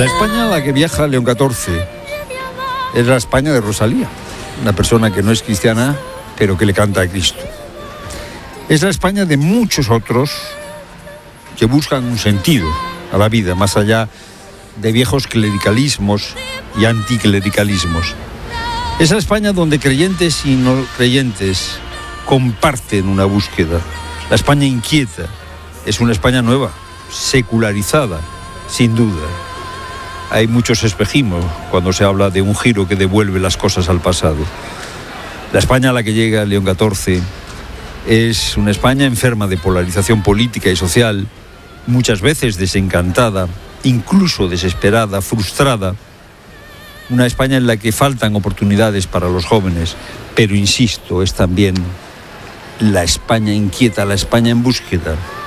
España a la que viaja León XIV es la España de Rosalía, una persona que no es cristiana, pero que le canta a Cristo. Es la España de muchos otros que buscan un sentido a la vida, más allá de viejos clericalismos y anticlericalismos. Es la España donde creyentes y no creyentes comparten una búsqueda. La España inquieta es una España nueva, secularizada, sin duda. Hay muchos espejismos cuando se habla de un giro que devuelve las cosas al pasado. La España a la que llega León XIV es una España enferma de polarización política y social, muchas veces desencantada, incluso desesperada, frustrada. Una España en la que faltan oportunidades para los jóvenes, pero insisto, es también la España inquieta, la España en búsqueda.